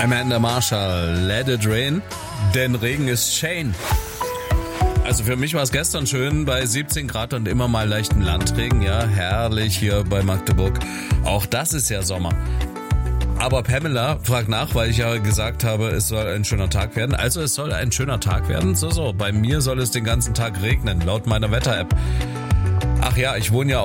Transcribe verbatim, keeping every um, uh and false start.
Amanda Marshall, Let It Rain, denn Regen ist Shane. Also für mich war es gestern schön bei siebzehn Grad und immer mal leichten Landregen, ja, herrlich hier bei Magdeburg. Auch das ist ja Sommer. Aber Pamela fragt nach, weil ich ja gesagt habe, es soll ein schöner Tag werden. Also es soll ein schöner Tag werden. So, so, bei mir soll es den ganzen Tag regnen, laut meiner Wetter-App. Ach ja, ich wohne ja